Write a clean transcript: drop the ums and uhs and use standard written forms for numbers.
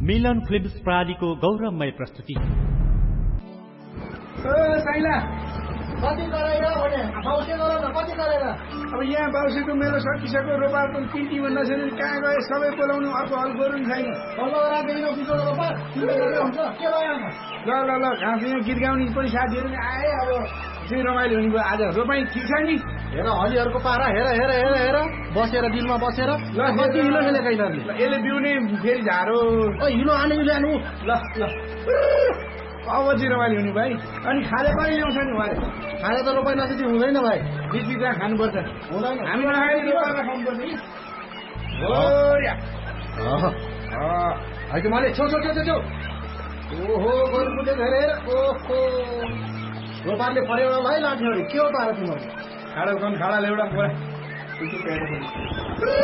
मिलन films प्रणालीको गौरवमय प्रस्तुति। कति गरेर भने बाउसे गर न कति गरेर अब यहाँ बाउसेको मेरो सकिसक्यो रोपा किटी भन्दा छैन कहाँ गए सबै बोलाउनु अर्को हल गरौँ छैन रोपा हुन्छ के भयो ल घाँस यहाँ गीत गाउने पनि साथीहरू आए अब चाहिँ रमाइलो हुने भयो आज रोपाई ठिक छ नि हेर हलीहरूको पारा हेर हेर हेर हेर बसेर दिनमा बसेर कति हिलो खेलेको यिनीहरूले यसले बिउने फेरि झारो हिलो आने ल्याउनु ल अब चाहिँ रमाइलो हुने भाइ अनि खाले पनि ल्याउँछ नि उहाँले खाना त रोपाई नसकेपछि हुँदैन भाइ बिचबिचमा खानुपर्छ हुँदैन हामी नखाने रोपामा खानुपर्छ नि अहिले मैले छेउ ओहो गर्नु हेरेर ओहो रोपारले परेर भाइ लाग्यो अरे के हो पारा तिमीहरू खाडा एउटा